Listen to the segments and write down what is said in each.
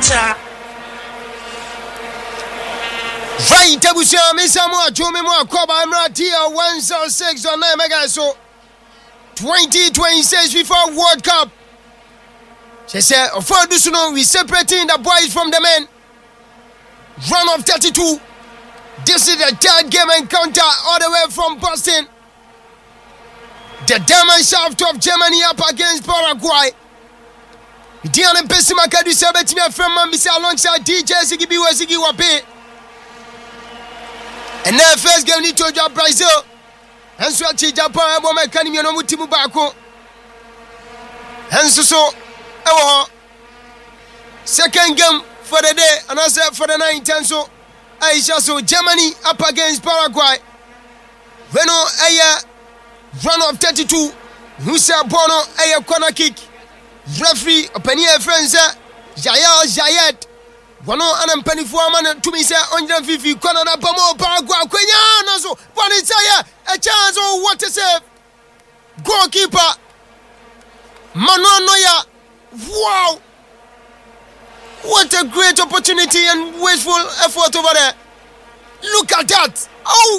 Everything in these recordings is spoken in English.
Right, Tabusia, Miss Samoa, Jomimo, Koba, Emratia, 106.9 Mega. So 2026 FIFA World Cup. She said, for Dusuno, we separating the boys from the men. Run of 32. This is the third game encounter all the way from Boston. The Diamond Shaft of Germany up against Paraguay. Diana Pessima Kadu Sabatina from Mambisa alongside DJ Ziggy Wazigi Wape. And now first game need to job Brazil. And so Japan will make Canyon Mutimu Bako. And so second game for the day, and I said for the 9th, so Aisha, so Germany up against Paraguay. Renault a run of 32. Musa Bono a corner kick. Referee Openia friends Jaya Jayet. Wano anam penny for man to me say 150 corner Bamo Paraguay Quenya so one is a chance of what to save. Goalkeeper Manuel Neuer. Wow! What a great opportunity and wasteful effort over there. Look at that. Oh,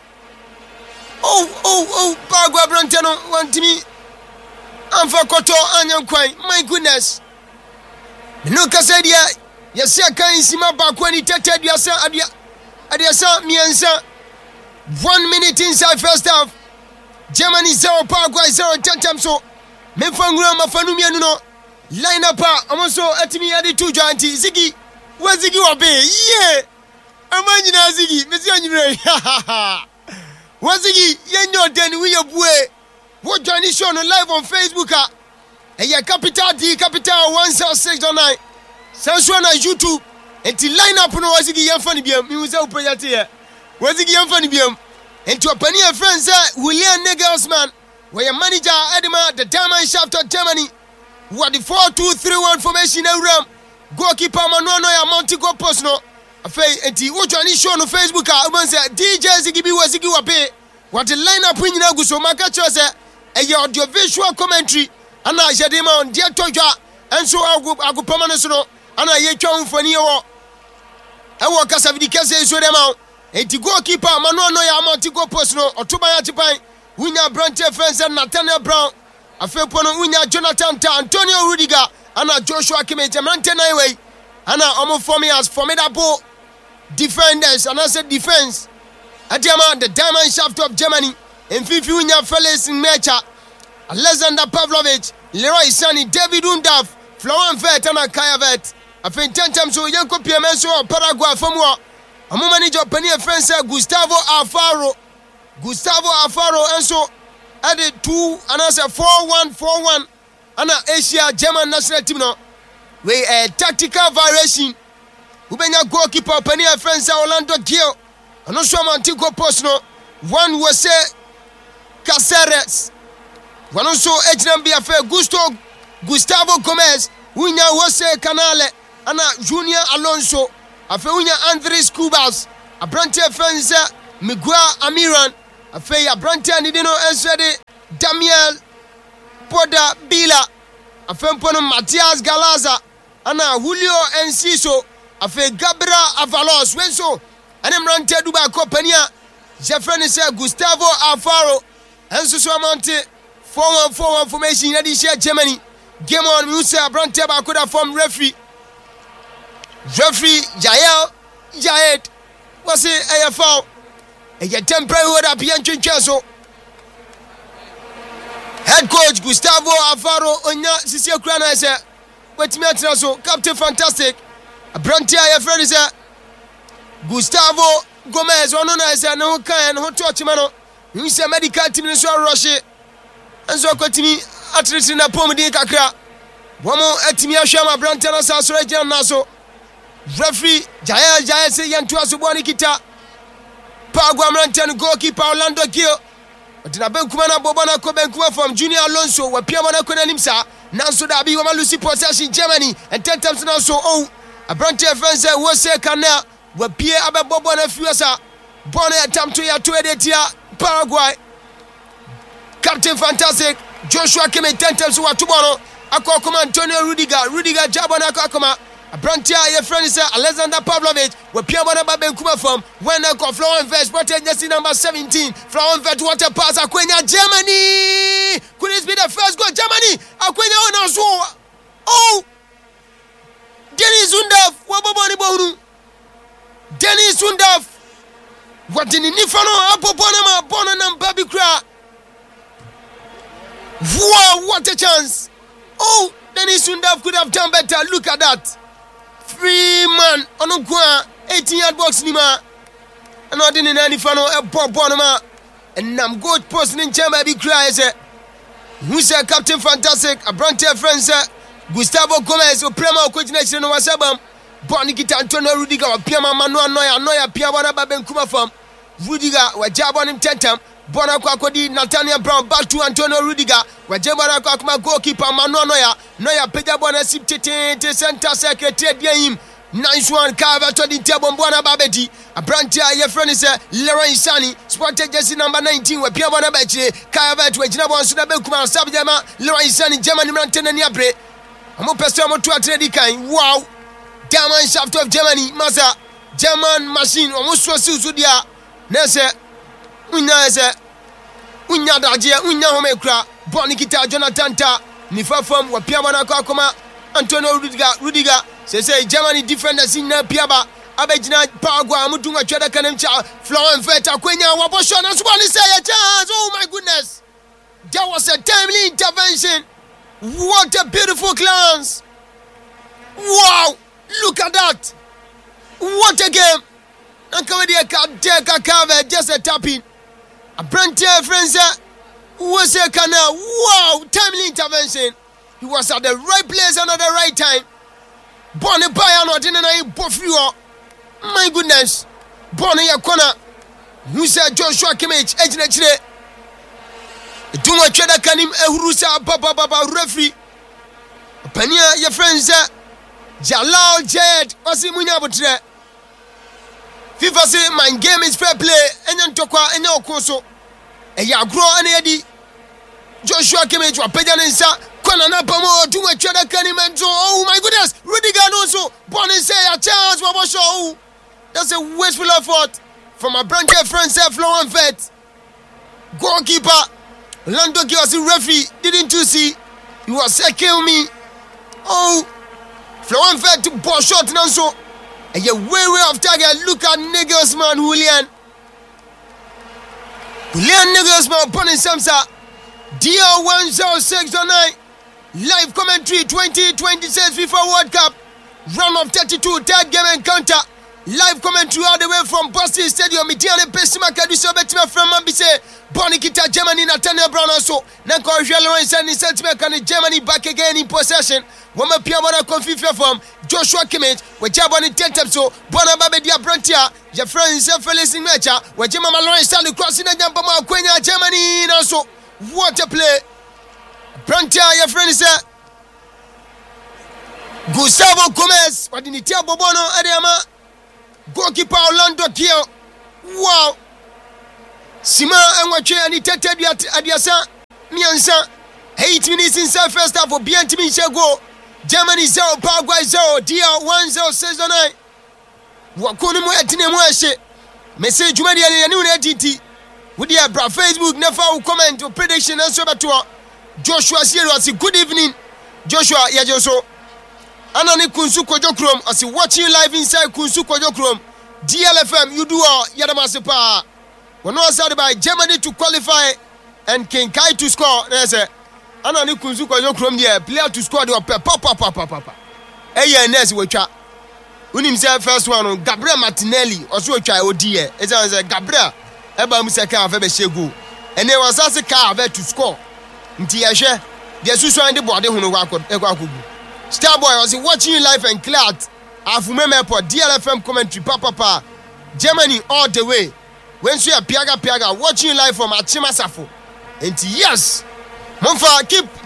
Paraguay Brantano want me. I'm for Koto Anyan Kwai. My goodness. Look at said, yes, I can't see my back when he tatted your son. Adiasa, me and sir. 1 minute inside first half. Germany 0, Paraguay 0, 10 times so. Me fangura mafanumia no. Line up, I'm also at me at the 2 giant Ziggy. Where Ziggy will be? Yeah. Imagine Ziggy, Monsieur Andre. What Ziggy? You know, then we are boy. What Johnny shown live on Facebook? And your capital D capital 106.9. Sansuana YouTube. And to line up no Ziggy and funny beam. Me was open at here. What Ziggy and funny beam. And to a penny of friends, William Nagelsmann. Where your manager Edema, the Diamond Shaft of Germany. What the 4-2-3-1 formation around goalkeeper Manuel Neuer Montigo Posno. Afei enti wo Johnny show on Facebook a say DJ Ziggy Wape. What the lineup in na guso maka chose e audio visual commentary ana Jadema on dia toja enso agupama no so no ana ye twa mfani wo e wo kasa vidi kase so dem a enti goalkeeper Manuel Neuer Montigo Posno otoban atipan Winya Brante Fence and Nathaniel Brown. Afei pono Winya Jonathan Ta Antonio Rudiger ana Joshua Kimmich Mante Naiway ana omo for me as formidable defenders and I said defense. Adiama the Diamond Shaft of Germany in Fifi Winya Felix in Mecha Alexander Pavlovich Leroy Sané David Undav Florian Wirtz and Kaya Wirtz. Afei 10 times so Yanko Piemenso Paraguay famwa omo manager Penny France Gustavo Alfaro and so added 2 and I said 4-1 and Asia German national team no we a tactical variation. Ubenya goalkeeper Penny France Orlando Gil and also Montigo Post no one was say Caceres one also Ejnam Biafe Gustavo Gomez Winya was say Canale and Junior Alonso Afe Winya Andres Cubas Abrante France Miguel Amiran Afei Abrante Nidino Ensede Damiel Poda Bila Afei Mpono Matias Galaza Ana Julio Enciso Afei Gabriel Avalos Wenso Anemrante Duba Kopania Jeffrey se Gustavo Alfaro Enso Suamante 4-1 formation Yadi share Germany game on Musa Abrante Bakoda from referee Jayet was it AFL a temporary word up here in so head coach Gustavo Alfaro Onya SisiOkrana is wait me so captain fantastic Abrante friend is Gustavo Gomez one is no kind who touch mano you say medical team so rush and so continue at least in a pomadi kakra womo etimi ahwa Abrante na so region na so referee Jaya say yantu asoboni kita Paraguay Mranten goalkeeper Orlando Gil. Otina Benkuma na Bobana ko Benkuma from Junior Alonso. We pia mana ko nanim sa. Nanso da bi wama Lucy possession Germany and 10 times now so Abrante France we say kana we pia abe Bobana fiasa. Bona attempt to ya to edetia Paraguay. Captain fantastic Joshua Kimmich 10 times wa tubono. Akokoma Antonio Rudiger Jabona akokoma Abrantia, your friend is Alexander Pavlovich. We Piabana Babenkuma from when I call Florenfest, what agency number 17. Florenfest, what a pass, Aquenia, Germany. Could this be the first goal? Germany, Aquenia, so. Oh, Dennis Undaf, Wababani Boru. Dennis Undaf. What in the Nifano, Apopona, Bonanam, Baby Cra. Wow, what a chance. Oh, Dennis Undaf could have done better. Look at that. Free man on 18-yard box nima. And I didn't any fan of Bonama. And I'm good person in chamber be cry. Who's a Captain Fantastic? A Brantia friend, Gustavo Gomez, who Prema Coordination of Wasabam. Bonikita Antonio Rudiger, Piama Manoa Noya, Piabana Babenkuma from Rudiger, where Jabon in Tentam. Bonakwakodi, Nathaniel Brown, back to Antonio Rudiger, where Jabana Kwakma goalkeeper Manoa Noya, Pedabona Sipte, Center Secretary, Diam, 9-1, Carver to the Tabona Babeti, a Brantia, your friend is Leroy Sani, spotted Jesse number 19, where Piabona Bechi, Carver to Jinabon Sudabekuma, Sabjama, Leroy Sani, Germany, Mountain Yabre, Amopestamo to a trading. Wow, German shaft of Germany, Masa, German machine, almost was Sudia, Nessa. Unya dajia unya homekra Bonikita Jonathan Ta Nifa from Wapiabana Kakoma Antonio Rudiger say Germany defenders in Piaba Abejina Pagua Mutunga Chada Kanemcha Florenfest Aquenia Waboshan and Swan say a chance. Oh my goodness, that was a timely intervention. What a beautiful glance. Wow, look at that. What a game. And Kavadi just a tapping. A Brantia friends was a canal. Wow, timely intervention. He was at the right place and at the right time. Bonnie Bayano didn't I both you. My goodness. Bonnie Yakona. Who said Joshua Kimmich, Ejnechre. Duma Cheda Kanim Ehurusa Baba referee. Pania, your friends, Jalal Jed, Osimunya Butre. FIFA say my game is fair play. Enyan tokwa enya okoso. Eya agro ane edi. Joshua Kimmich wa pejana nsa kona na pamo tuma twada kanimento. Oh my goodness. Rudiger also. Bonnie say a chance for show. That's a wasteful effort from a branch of friends Florenfest. Goalkeeper Lando Gios referee didn't you see? He was say kill me. Oh, Florenfest to ball shot now so. And you're way off target. Look at Nagelsmann, Julian Nagelsmann, Bonnie Samsa, DR1069, live commentary 2026 FIFA World Cup, round of 32, third game encounter, live commentary all the way from Boston Stadium, Mediane Pesima Kaduso Betima from Mambise, Bonnie Kita, Germany, Nathaniel Brown also, Nanko Leroy Sani Sentiment and Germany back again in possession. Wama Piabana Confifia from Joshua Kimmich, where Jabani Tentemso, Bona Babedia Brantia, your friends Felix in Mecha, where Gemma Malloy Stanley crossing the Jampama Quenya, Germany, also. What a play! Brantia, your friend is Gustavo Gomez, what in the Tiabo Bono, Adama, goalkeeper Orlando Gio. Wow! Sima and Wache and he tated Adiasa, Miansa, 8 minutes inside first half for BNTB Shago. Germany 0, Paraguay 0, DR 1069. Wakunu mo etine mo ehye. Message jumadi ya ni una titi. Wudi ya bra Facebook never will comment or prediction and so beto. Joshua Serious, good evening. Joshua Yajoso. Anani Kunsu Kojokrom as watching live inside Kunsu Kojokrom. DLFM you do all Yadamasepa. We're not sad by Germany to qualify and Kenkai to score. There's a Anani Kunsu Kojokrom there. Player to score the papa. Hey, Ness Wacha. When himself first one on Gabriel Martinelli also try ODA. It's a Gabriel Eba Musaka of Ebeshegu. And there was also a car to score. Ntiashe, the Susan the body who know Starboy was watching live and cleared. Afumeme Airport, DLFM commentary, papa. Germany all the way. When she a Piaga watching live from Achima Safo. And yes, Monfa,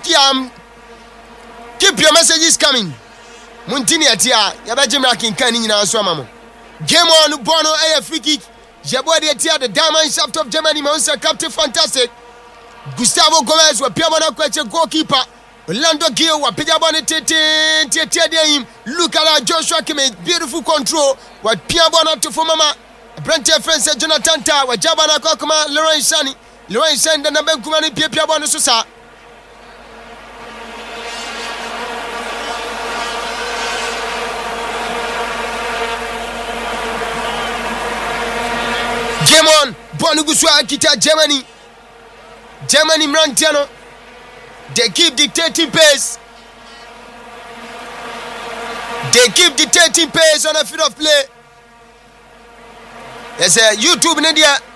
keep your messages coming. Muntini atia, Yabajima King Canning in our swamamo. Game on Bono a free kick. Jabodi atia, the diamond shaft of Germany, Monster Captain Fantastic. Gustavo Gomez, were Piabana Quacher goalkeeper. Orlando Gil wa pija ball tie him. Look at that Joshua Kimmich, beautiful control. Wa pia ball to for mama. Brentford friends Jonathan Ta wa jaba na kwa kuma Leroy Sani. Leroy Sani na benkuma ni pia ball no so sa. German, Bonuguswa Kita Germany Mrantiano. They keep dictating pace. They keep dictating pace on the field of play. There's a YouTube in India.